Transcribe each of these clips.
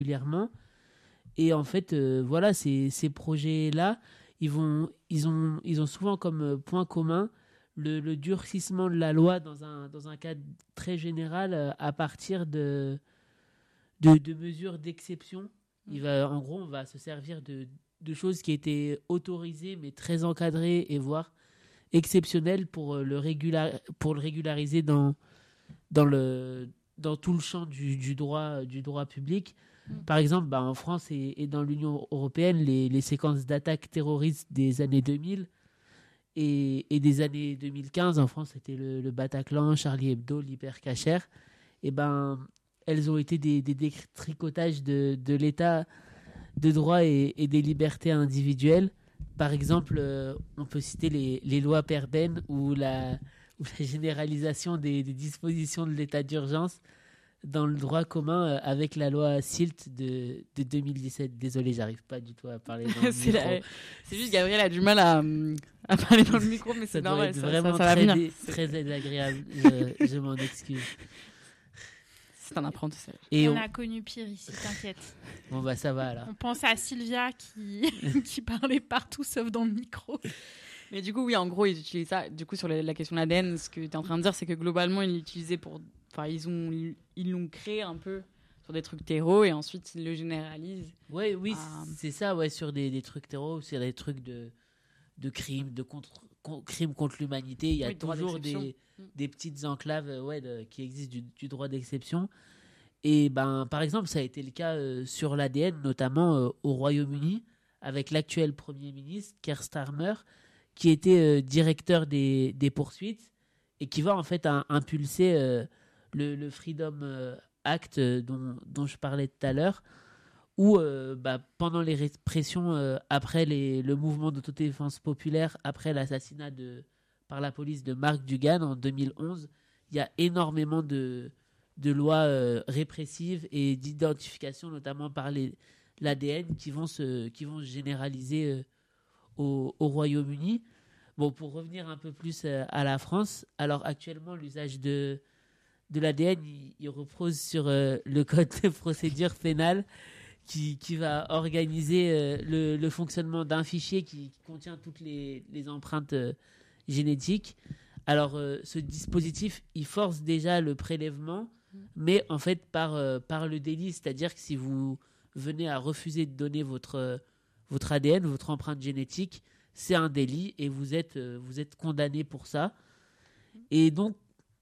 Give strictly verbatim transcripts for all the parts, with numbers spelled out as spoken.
régulièrement. Et en fait, euh, voilà, ces, ces projets-là, ils, vont, ils, ont, ils ont souvent comme euh, point commun le, le durcissement de la loi dans un, dans un cadre très général euh, à partir de, de, de mesures d'exception. Il va, en gros, on va se servir de, de choses qui étaient autorisées mais très encadrées et voire exceptionnelles pour le, régular, pour le régulariser dans, dans, le, dans tout le champ du, du, droit, du droit public. Par exemple, bah, en France et, et dans l'Union européenne, les, les séquences d'attaques terroristes des années deux mille et, et des années deux mille quinze, en France, c'était le, le Bataclan, Charlie Hebdo, l'Hypercacher, et ben, elles ont été des, des détricotages de, de l'état de droit et, et des libertés individuelles. Par exemple, euh, on peut citer les, les lois Perben ou la, ou la généralisation des, des dispositions de l'état d'urgence dans le droit commun euh, avec la loi SILT de, de deux mille dix-sept. Désolé, j'arrive pas du tout à parler dans le c'est, micro. la... c'est juste Gabriel a du mal à, à parler dans le micro, mais c'est ça normal. Doit être ça, vraiment ça, ça très, va dé- très désagréable. je, je m'en excuse. C'est un apprentissage. Et on, on a connu pire ici, t'inquiète. Bon bah ça va alors. On pense à Sylvia qui, qui parlait partout sauf dans le micro. Mais du coup, oui, en gros, ils utilisent ça. Du coup, sur la, la question de l'A D N, ce que tu es en train de dire, c'est que globalement, ils l'utilisaient pour. Enfin, ils, ont, ils l'ont créé un peu sur des trucs terreaux et ensuite ils le généralisent. Ouais, oui, à... c'est ça, ouais, sur des, des trucs terreaux, sur des trucs de, de crimes, de contre, con, crimes contre l'humanité. Il y a oui, toujours des, des petites enclaves ouais, de, qui existent du, du droit d'exception. Et ben, par exemple, ça a été le cas euh, sur l'A D N, notamment euh, au Royaume-Uni, avec l'actuel Premier ministre, Keir Starmer, qui était euh, directeur des, des poursuites et qui va en fait un, impulser euh, le, le Freedom euh, Act euh, dont, dont je parlais tout à l'heure, où euh, bah, pendant les répressions, euh, après les, le mouvement d'autodéfense populaire, après l'assassinat de, par la police de Mark Dugan en deux mille onze, il y a énormément de, de lois euh, répressives et d'identification, notamment par les, l'A D N, qui vont se, qui vont se généraliser euh, au, au Royaume-Uni. Bon, pour revenir un peu plus euh, à la France, alors actuellement, l'usage de, de l'A D N, il, il repose sur euh, le code de procédure pénale qui, qui va organiser euh, le, le fonctionnement d'un fichier qui, qui contient toutes les, les empreintes euh, génétiques. Alors, euh, ce dispositif, il force déjà le prélèvement, mais en fait par, euh, par le délit, c'est-à-dire que si vous venez à refuser de donner votre, euh, votre A D N, votre empreinte génétique, c'est un délit et vous êtes, euh, vous êtes condamné pour ça. Et donc,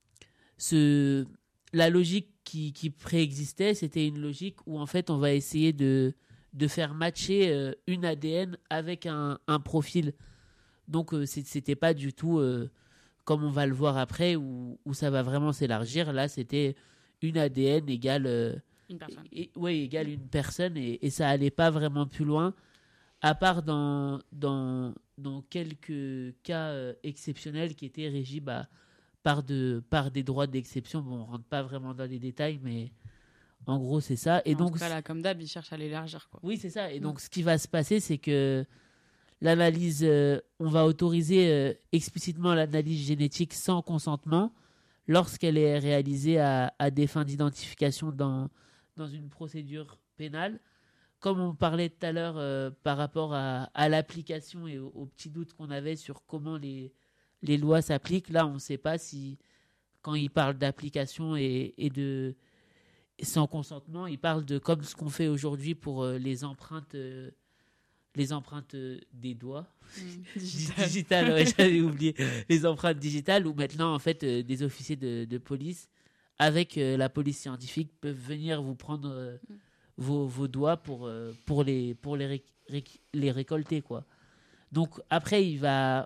ce, la logique qui, qui préexistait, c'était une logique où en fait on va essayer de, de faire matcher euh, une A D N avec un, un profil. Donc, euh, c'était pas du tout... Euh, comme on va le voir après, où, où ça va vraiment s'élargir. Là, c'était une A D N égale, euh, une personne. Et, ouais, égale une personne, et, et ça allait pas vraiment plus loin, à part dans, dans, dans quelques cas euh, exceptionnels qui étaient régis bah, par, de, par des droits d'exception. Bon, on rentre pas vraiment dans les détails, mais en gros, c'est ça. Et en donc, tout cas, là, comme d'hab, ils cherchent à l'élargir, quoi. Oui, c'est ça. Et mmh. donc, ce qui va se passer, c'est que l'analyse, euh, on va autoriser euh, explicitement l'analyse génétique sans consentement lorsqu'elle est réalisée à, à des fins d'identification dans, dans une procédure pénale. Comme on parlait tout à l'heure euh, par rapport à, à l'application et aux, aux petits doutes qu'on avait sur comment les, les lois s'appliquent, là, on ne sait pas si, quand il parle d'application et, et de et sans consentement, il parle de comme ce qu'on fait aujourd'hui pour euh, les empreintes... Euh, les empreintes des doigts mmh, digitales, Digital, ouais, j'avais oublié, les empreintes digitales, où maintenant en fait euh, des officiers de, de police avec euh, la police scientifique peuvent venir vous prendre euh, mmh. vos, vos doigts pour, euh, pour, les, pour les, ré, ré, les récolter, quoi. Donc après il va,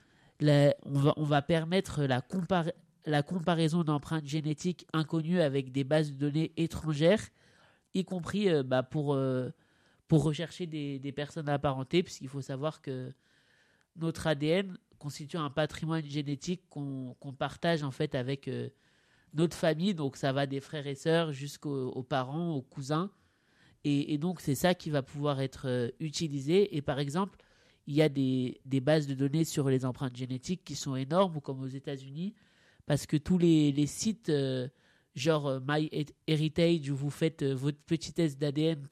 la, on, va on va permettre la, compara- la comparaison d'empreintes génétiques inconnues avec des bases de données étrangères, y compris euh, bah, pour euh, pour rechercher des, des personnes apparentées, puisqu'il faut savoir que notre A D N constitue un patrimoine génétique qu'on, qu'on partage en fait avec euh, notre famille, donc ça va des frères et sœurs jusqu'aux aux parents, aux cousins, et, et donc c'est ça qui va pouvoir être euh, utilisé. Et par exemple, il y a des, des bases de données sur les empreintes génétiques qui sont énormes, ou comme aux États-Unis, parce que tous les, les sites euh, genre euh, My Heritage où vous faites euh, votre petit test d'A D N